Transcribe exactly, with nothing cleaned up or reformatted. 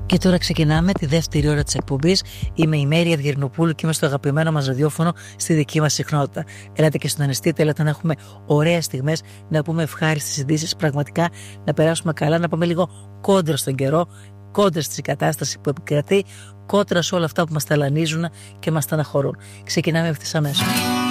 Και τώρα ξεκινάμε τη δεύτερη ώρα της εκπομπής. Είμαι η Μέρη Αυγερνοπούλου και είμαι στο αγαπημένο μας ραδιόφωνο στη δική μας συχνότητα. Ελάτε και συντονιστείτε, ελάτε να έχουμε ωραίες στιγμές, να πούμε ευχάριστες ειδήσεις, πραγματικά να περάσουμε καλά, να πάμε λίγο κόντρα στον καιρό, κόντρα στη κατάσταση που επικρατεί, κόντρα σε όλα αυτά που μας ταλανίζουν και μας στεναχωρούν. Ξεκινάμε ευθύς αμέσως.